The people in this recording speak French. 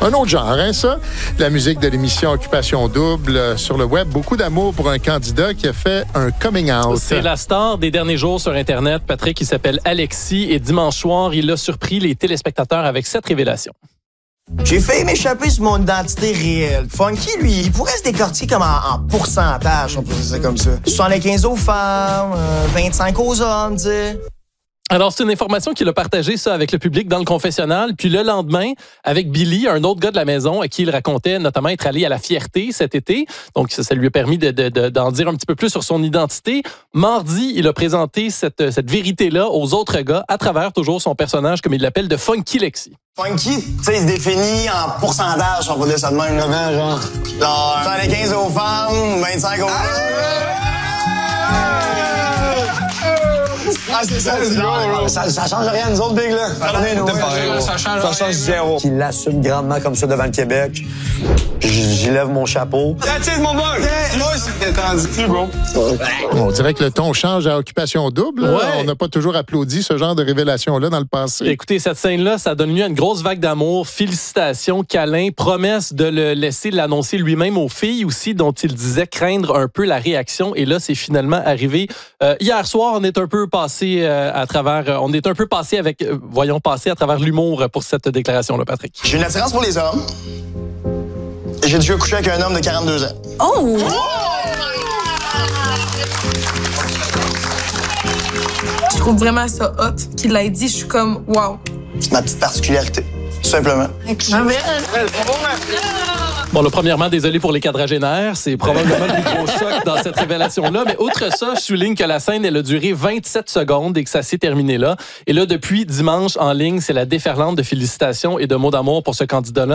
Un autre genre, hein, ça? La musique de l'émission Occupation Double sur le web. Beaucoup d'amour pour un candidat qui a fait un coming out. C'est la star des derniers jours sur Internet, Patrick, qui s'appelle Alexis. Et dimanche soir, il a surpris les téléspectateurs avec cette révélation. J'ai failli m'échapper sur mon identité réelle. Funky, lui, il pourrait se décortiquer comme en pourcentage, on peut dire ça comme ça. 75 aux femmes, 25 aux hommes, tu sais. Alors, c'est une information qu'il a partagée, ça, avec le public dans le confessionnal. Puis le lendemain, avec Billy, un autre gars de la maison à qui il racontait notamment être allé à la Fierté cet été. Donc, ça lui a permis d'en dire un petit peu plus sur son identité. Mardi, il a présenté cette vérité-là aux autres gars à travers toujours son personnage, comme il l'appelle, de Funky Lexi. Funky, tu sais, il se définit en pourcentage, on va dire ça de même, genre 75 aux femmes, 25 aux hommes. Ah, c'est ça, ça change rien, nous autres, Big, là. Ça change zéro. Qu'il l'assume grandement comme ça devant le Québec. J'y lève mon chapeau. That's mon boy! On dirait que le ton change à Occupation Double. Ouais. On n'a pas toujours applaudi ce genre de révélation-là dans le passé. Écoutez, cette scène-là, ça donne lieu à une grosse vague d'amour. Félicitations, câlins, promesse de le laisser l'annoncer lui-même aux filles aussi, dont il disait craindre un peu la réaction. Et là, c'est finalement arrivé. Hier soir, on est un peu passé à travers l'humour pour cette déclaration-là, Patrick. J'ai une attirance pour les hommes. Et j'ai déjà couché avec un homme de 42 ans. Oh! Je trouve vraiment ça hot qu'il l'ait dit. Je suis comme, wow. C'est ma petite particularité, tout simplement. Bon, là, premièrement, désolé pour les quadragénaires. C'est probablement le plus gros choc dans cette révélation-là. Mais outre ça, je souligne que la scène, elle a duré 27 secondes et que ça s'est terminé là. Et là, depuis dimanche, en ligne, c'est la déferlante de félicitations et de mots d'amour pour ce candidat-là.